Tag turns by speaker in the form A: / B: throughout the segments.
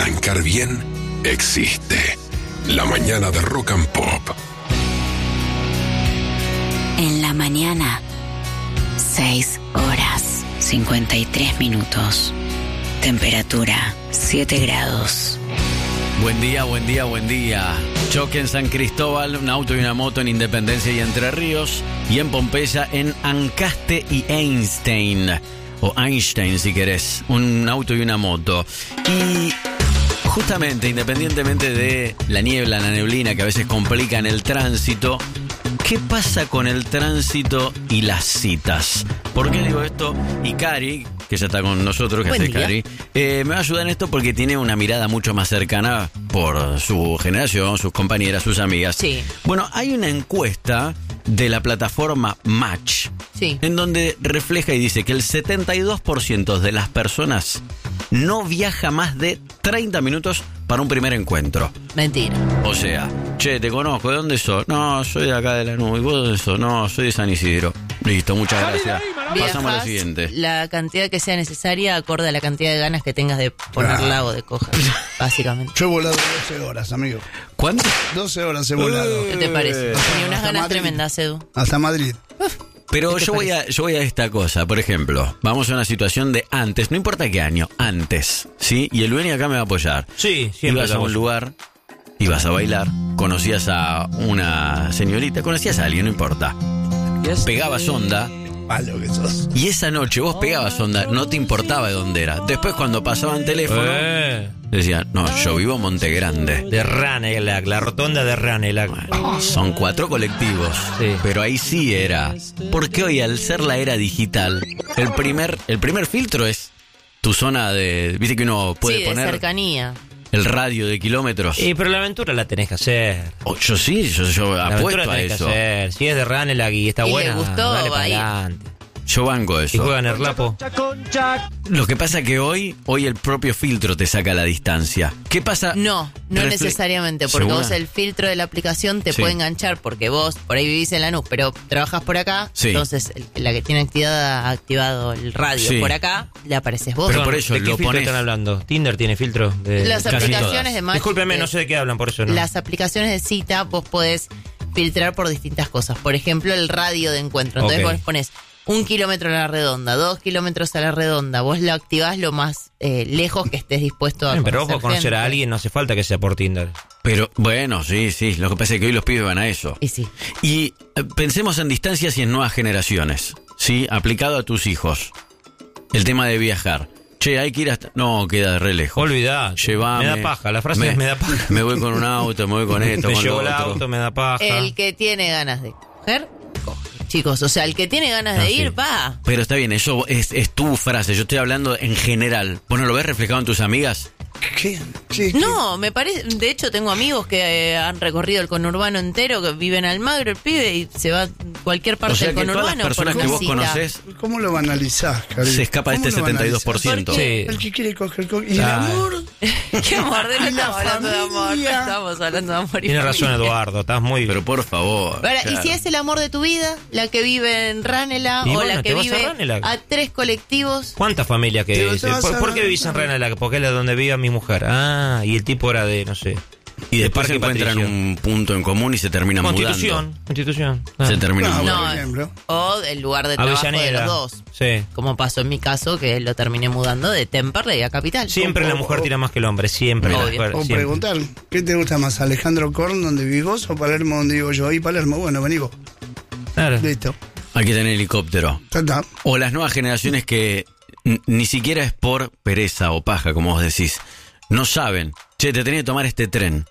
A: arrancar bien existe. La mañana de Rock and Pop.
B: En la mañana, 6 horas, 53 minutos. Temperatura, 7 grados.
C: Buen día, buen día, buen día. Choque en San Cristóbal, un auto y una moto en Independencia y Entre Ríos. Y en Pompeya, en Ancaste y Einstein. O Einstein, si querés. Un auto y una moto. Y justamente, independientemente de la niebla, la neblina, que a veces complican el tránsito, ¿qué pasa con el tránsito y las citas? ¿Por qué digo esto? Y Cari, que ya está con nosotros, que hace Cari, me va a ayudar en esto porque tiene una mirada mucho más cercana por su generación, sus compañeras, sus amigas.
D: Sí.
C: Bueno, hay una encuesta de la plataforma Match,
D: Sí.
C: en donde refleja y dice que el 72% de las personas no viaja más de 30 minutos para un primer encuentro.
D: Mentira.
C: O sea, che, te conozco, ¿de dónde sos? No, soy de acá de Lanús. ¿Y vos de dónde sos? No, soy de San Isidro. Listo, muchas gracias. Pasamos a lo
D: Viajas
C: siguiente.
D: la cantidad que sea necesaria acorde a la cantidad de ganas que tengas de ponerla o de coger, básicamente.
E: Yo he volado 12 horas, amigo.
C: ¿Cuánto?
E: 12 horas he volado.
D: ¿Qué te parece? Tenía unas
E: Hasta
D: ganas
E: Madrid.
D: tremendas, Edu.
E: Hasta Madrid.
C: Pero
D: ¿Qué te
C: yo voy a esta cosa. Por ejemplo, vamos a una situación de antes, no importa qué año, antes, ¿sí? Y el Beni acá me va a apoyar.
F: Sí, siempre.
C: Ibas a un lugar, ibas a bailar, conocías a una señorita, conocías a alguien, no importa. Pegabas onda.
E: Palo que sos.
C: Y esa noche vos pegabas onda, no te importaba de dónde era. Después cuando pasaban teléfono, decían, no, yo vivo en Monte Grande.
F: De Ranelagh, la rotonda de Ranelagh.
C: Son 4 colectivos,
F: Sí.
C: pero ahí sí era. Porque hoy, al ser la era digital, el primer filtro es tu zona de... Viste que uno puede
D: Sí, de
C: poner
D: cercanía.
C: el radio de kilómetros.
F: Pero la aventura la tenés que hacer.
C: Yo sí, yo
F: La aventura
C: apuesto a
F: tenés
C: eso.
F: que hacer. Si es de Ranelagh y está
D: Y le
F: buena,
D: gustó,
F: dale
D: va
F: para
D: a ir.
F: adelante.
C: Yo banco
F: Y
C: eso.
F: juegan el lapo.
C: Lo que pasa que hoy el propio filtro te saca la distancia. ¿Qué pasa?
D: No necesariamente, porque
C: ¿Segura?
D: vos el filtro de la aplicación te
C: Sí.
D: puede enganchar, porque vos por ahí vivís en Lanús, pero trabajas por acá,
C: Sí.
D: entonces la que tiene activado el radio
C: Sí.
D: por acá, le apareces vos.
C: Pero por eso
F: ¿De qué
C: lo
F: filtro
C: pones-
F: están hablando? ¿Tinder tiene filtro?
D: Las
C: casi
D: aplicaciones
C: todas.
D: de Match,
F: Discúlpeme, no sé de qué hablan, por eso no.
D: las aplicaciones de cita vos podés filtrar por distintas cosas. Por ejemplo, el radio de encuentro. Entonces
F: Ok.
D: vos pones 1 kilómetro a la redonda, 2 kilómetros a la redonda. Vos lo activás lo más lejos que estés dispuesto a
F: Pero vos
D: conocer
F: por conocer
D: gente.
F: a alguien no hace falta que sea por Tinder.
C: Pero bueno, sí. Lo que pasa es que hoy los pibes van a eso.
D: Y sí.
C: Y pensemos en distancias y en nuevas generaciones, ¿sí? Aplicado a tus hijos. El tema de viajar. Che, hay que ir hasta... No, queda re lejos.
F: Olvidá.
C: Llévame.
F: Me da paja, la frase es me da paja.
C: Me voy con un auto, me voy con esto,
F: Me
C: con
F: llevo
C: lo
F: el
C: otro.
F: auto, me da paja.
D: El que tiene ganas de coger, coge. Chicos, o sea, el que tiene ganas de
F: sí.
D: ir, va.
C: Pero está bien, eso es tu frase. Yo estoy hablando en general. ¿Vos no lo ves reflejado en tus amigas?
E: ¿Qué? Sí,
D: No, me parece. De hecho, tengo amigos que han recorrido el conurbano entero, que viven al Magro, el pibe, y se va a cualquier parte
C: O sea
D: del
C: que todas las
D: conurbano.
C: personas
D: por
C: que
D: una
C: vos
D: cita.
C: conocés
E: ¿Cómo lo banalizás, cariño?
C: se escapa de
E: ¿Cómo
C: este
E: lo banalizás?
C: 72%.
F: Sí.
E: El que quiere coger ¿Y el
F: Claro.
E: amor?
D: ¿Qué amor? De no
E: Y la
D: estamos hablando de amor. No
E: familia.
D: estamos hablando de amor. y
F: Tiene razón,
D: familia.
F: Eduardo, estás muy...
C: Pero por favor.
D: Ahora,
C: claro.
D: ¿y si es el amor de tu vida? La que vive en Ranelagh
F: Y
D: o
F: bueno,
D: la
F: te
D: que
F: vas a
D: vive
F: Ranelagh.
D: a 3 colectivos.
F: ¿Cuántas familias que
E: Pero te
F: dicen?
E: vas a
F: ¿Por qué
E: ver,
F: vivís en
E: ¿sabes?
F: Ranelagh? Porque es la donde vive mi mujer. Ah, y el tipo era de, no sé...
C: Y después se
F: Parque
C: encuentran
F: Patricio.
C: un punto en común y se terminan
F: Constitución. Ah.
C: Se terminan
E: No,
C: mudando.
E: por ejemplo.
D: O el lugar de trabajo de
F: Avellaneda.
D: los dos.
F: Sí.
D: Como pasó en mi caso, que lo terminé mudando de Temperley a Capital.
F: Siempre la mujer tira más que el hombre, siempre.
D: Obvio.
F: La mujer,
E: O
F: siempre.
E: preguntar, ¿qué te gusta más? ¿Alejandro Korn, donde vivís vos, o Palermo, donde vivo yo? Ahí Palermo, bueno, vení vos.
F: Claro.
E: Listo.
C: Hay que tener helicóptero.
E: Ya está.
C: O las nuevas generaciones que ni siquiera es por pereza o paja, como vos decís. No saben. Che, te tenía que tomar este tren.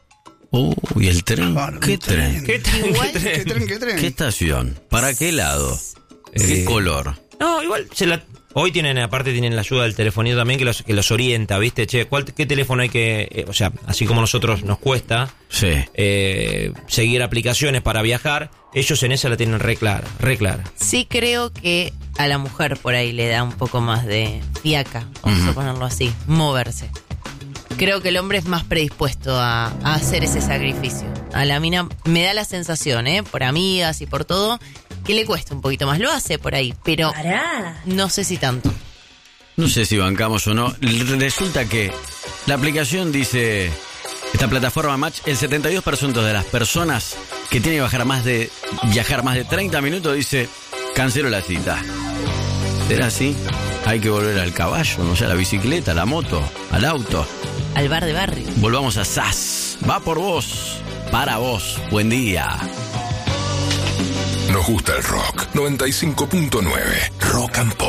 C: ¿Y el tren?
E: Claro,
C: ¿Qué
E: un
C: tren?
F: ¿Qué tal?
D: Igual-
F: ¿Qué
E: ¿Qué
F: tren?
E: tren?
C: ¿Qué estación? ¿Para qué lado? ¿Qué color?
F: No, igual hoy tienen, aparte tienen la ayuda del telefonito también que los orienta, ¿viste? Che, ¿qué teléfono hay que...? O sea, así como a nosotros nos cuesta
C: Sí.
F: seguir aplicaciones para viajar, ellos en esa la tienen re clara.
D: Sí creo que a la mujer por ahí le da un poco más de fiaca, vamos a ponerlo así, moverse. Creo que el hombre es más predispuesto a hacer ese sacrificio. A la mina me da la sensación, por amigas y por todo, que le cuesta un poquito más. Lo hace por ahí, pero no sé si tanto.
C: No sé si bancamos o no. Resulta que la aplicación dice, esta plataforma Match, el 72% de las personas que tienen que viajar más de 30 minutos dice, cancelo la cita. ¿Será así? Hay que volver al caballo, no sé, a la bicicleta, a la moto, al auto.
D: Al bar de barrio.
C: Volvamos a SAS. Va por vos, para vos. Buen día.
A: Nos gusta el rock. 95.9 Rock and Pop.